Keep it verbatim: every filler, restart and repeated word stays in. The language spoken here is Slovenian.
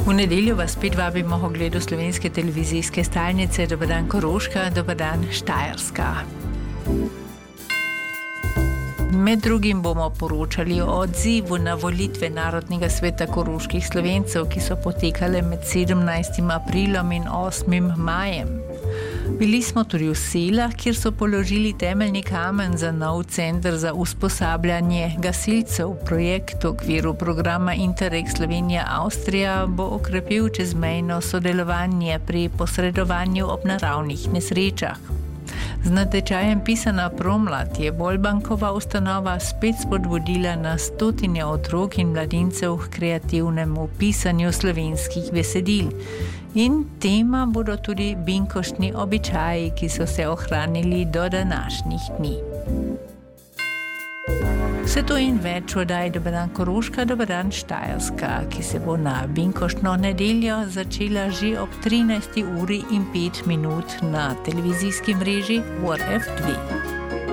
V nedeljo vas spet vabimo k ogledu slovenske televizijske stalnice. Dober dan Koroška, dober dan Štajerska. Med drugim bomo poročali o odzivu na volitve Narodnega sveta koroških Slovencev, ki so potekale med sedemnajstim aprilom in osmim majem. Bili smo tudi v Selah, kjer so položili temeljni kamen za nov center za usposabljanje gasilcev. Projekt v okviru programa Interreg Slovenija-Avstrija bo okrepil čezmejno sodelovanje pri posredovanju ob naravnih nesrečah. Z natečajem Pisana promlad je Bolbankova ustanova spet spodbudila na stotine otrok in mladincev k kreativnemu pisanju slovenskih besedil. In tema bodo tudi binkoštni običaji, ki so se ohranili do današnjih dni. Vse to in več oddaji Dober dan Koroška, dober dan Štajerska, ki se bo na binkoštno nedeljo začela že ob trinajsti uri in pet minut na televizijski mreži O R F dve.